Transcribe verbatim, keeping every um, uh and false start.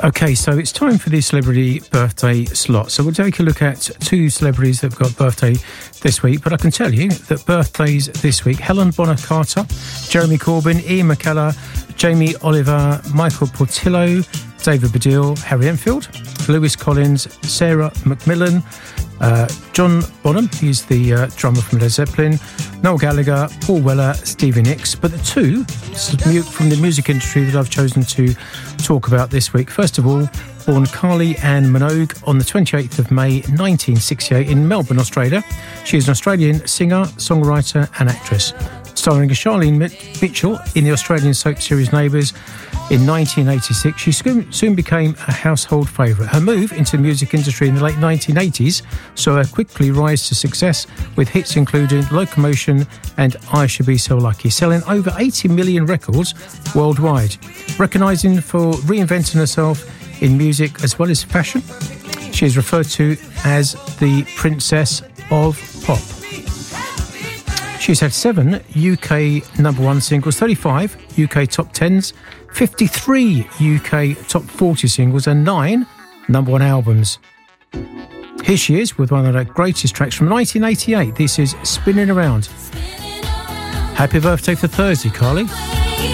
Okay, so it's time for the celebrity birthday slot. So we'll take a look at two celebrities that have got birthday this week. But I can tell you that birthdays this week: Helen Bonham Carter, Jeremy Corbyn, Ian McKellar, Jamie Oliver, Michael Portillo, David Baddiel, Harry Enfield, Lewis Collins, Sarah McMillan, uh, John Bonham, he's the uh, drummer from Led Zeppelin, Noel Gallagher, Paul Weller, Stevie Nicks. But the two from the music industry that I've chosen to talk about this week: first of all, born Carly Ann Minogue on the twenty-eighth of May nineteen sixty-eight in Melbourne, Australia. She is an Australian singer, songwriter and actress. Starring Charlene Mitchell in the Australian soap series Neighbours in nineteen eighty-six, she soon became a household favourite. Her move into the music industry in the late nineteen eighties saw her quickly rise to success with hits including Locomotion and I Should Be So Lucky, selling over eighty million records worldwide. Recognising for reinventing herself in music as well as fashion, she is referred to as the Princess of Pop. She's had seven U K number one singles, thirty-five U K top tens, fifty-three U K top forty singles and nine number one albums. Here she is with one of her greatest tracks from nineteen eighty-eight. This is Spinning Around. Happy birthday for Thursday, Carly.